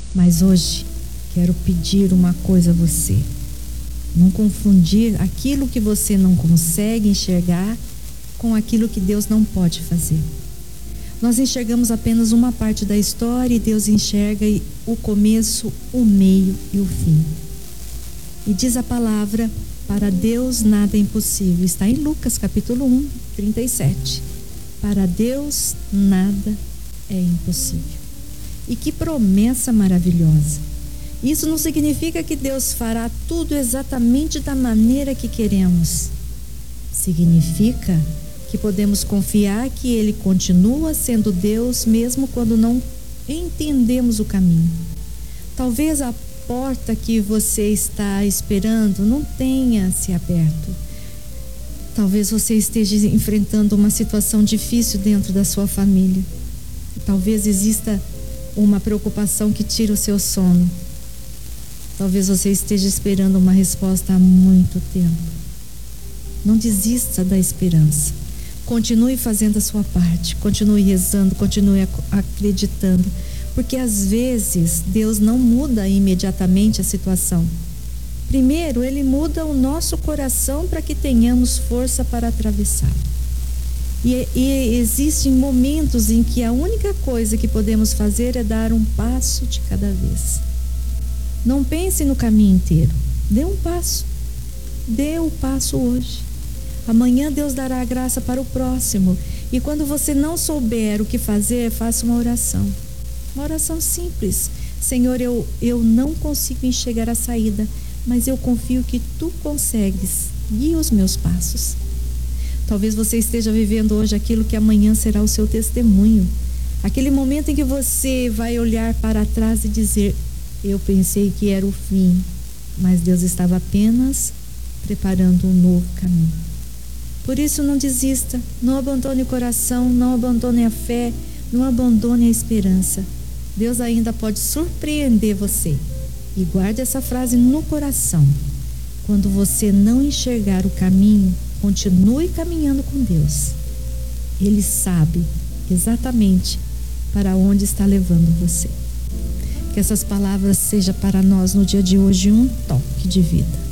Mas hoje quero pedir uma coisa a você: não confundir aquilo que você não consegue enxergar com aquilo que Deus não pode fazer. Nós enxergamos apenas uma parte da história e Deus enxerga o começo, o meio e o fim. E diz a palavra: para Deus nada é impossível. Está em Lucas capítulo 1, 37. Para Deus nada é impossível. E que promessa maravilhosa! Isso não significa que Deus fará tudo exatamente da maneira que queremos. Significa que podemos confiar que Ele continua sendo Deus mesmo quando não entendemos o caminho. Talvez a porta que você está esperando não tenha se aberto. Talvez você esteja enfrentando uma situação difícil dentro da sua família. Talvez exista uma preocupação que tira o seu sono. Talvez você esteja esperando uma resposta há muito tempo. Não desista da esperança. Continue fazendo a sua parte, continue rezando, continue acreditando, porque às vezes Deus não muda imediatamente a situação. Primeiro, Ele muda o nosso coração para que tenhamos força para atravessar. E existem momentos em que a única coisa que podemos fazer é dar um passo de cada vez. Não pense no caminho inteiro, dê um passo. Dê o passo hoje. Amanhã Deus dará a graça para o próximo. E quando você não souber o que fazer, faça uma oração. Uma oração simples. Senhor, eu não consigo enxergar a saída, mas eu confio que Tu consegues. Guia os meus passos. Talvez você esteja vivendo hoje aquilo que amanhã será o seu testemunho. Aquele momento em que você vai olhar para trás e dizer: eu pensei que era o fim, mas Deus estava apenas preparando um novo caminho. Por isso, não desista, não abandone o coração, não abandone a fé, não abandone a esperança. Deus ainda pode surpreender você. E guarde essa frase no coração: quando você não enxergar o caminho, continue caminhando com Deus. Ele sabe exatamente para onde está levando você. Que essas palavras sejam para nós no dia de hoje um toque de vida.